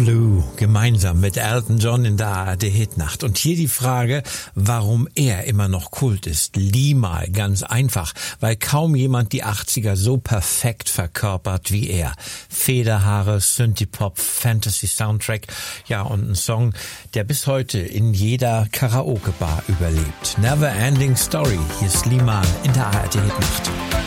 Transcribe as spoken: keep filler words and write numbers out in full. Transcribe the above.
Blue, gemeinsam mit Elton John in der A R D-Hitnacht. Und hier die Frage, warum er immer noch Kult ist. Limahl, ganz einfach, weil kaum jemand die achtziger so perfekt verkörpert wie er. Federhaare, Synthie-Pop, Fantasy-Soundtrack, ja, und ein Song, der bis heute in jeder Karaoke-Bar überlebt. Never Ending Story, hier ist Limahl in der A R D-Hitnacht.